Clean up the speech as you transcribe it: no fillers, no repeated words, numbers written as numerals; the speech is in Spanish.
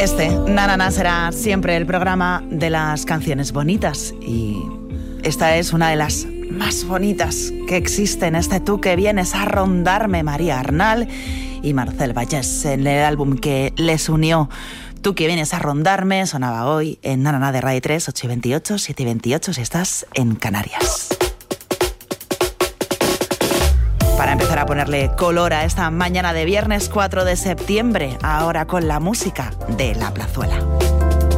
Este, Na Na Na, será siempre el programa de las canciones bonitas. Y esta es una de las más bonitas que existen. Este Tú que vienes a rondarme, María Arnal y Marcel Vallès, en el álbum que les unió. Tú que vienes a rondarme sonaba hoy en Na Na Na de Radio 3, 8:28, 7:28, si estás en Canarias. Para empezar a ponerle color a esta mañana de viernes 4 de septiembre, ahora con la música de La Plazuela.